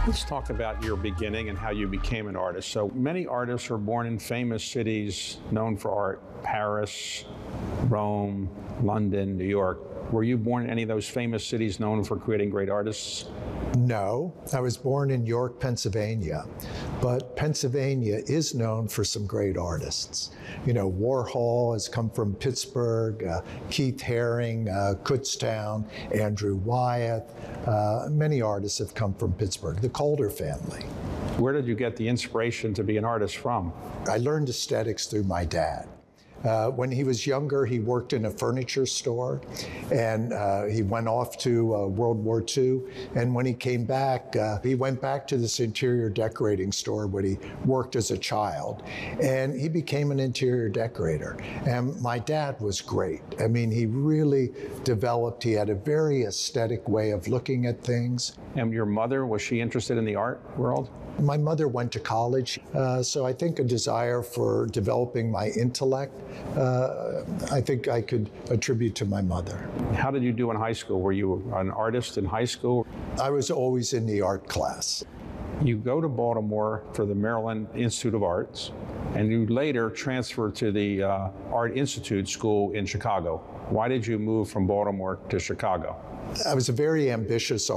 Let's talk about your beginning and how you became an artist. So many artists are born in famous cities known for art: Paris, Rome, London, New York. Were you born in any of those famous cities known for creating great artists? No, I was born in York, Pennsylvania, but Pennsylvania is known for some great artists. You know, Warhol has come from Pittsburgh, Keith Haring, Kutztown, Andrew Wyeth. Many artists have come from Pittsburgh, the Calder family. Where did you get the inspiration to be an artist from? I learned aesthetics through my dad. When he was younger, he worked in a furniture store, and he went off to World War II. And when he came back, he went back to this interior decorating store where he worked as a child, and he became an interior decorator. And my dad was great. I mean, he really developed, he had a very aesthetic way of looking at things. And your mother, was she interested in the art world? My mother went to college, so I think a desire for developing my intellect, I think I could attribute to my mother. How did you do in high school? Were you an artist in high school? I was always in the art class. You go to Baltimore for the Maryland Institute of Arts, and you later transfer to the Art Institute School in Chicago. Why did you move from Baltimore to Chicago? I was a very ambitious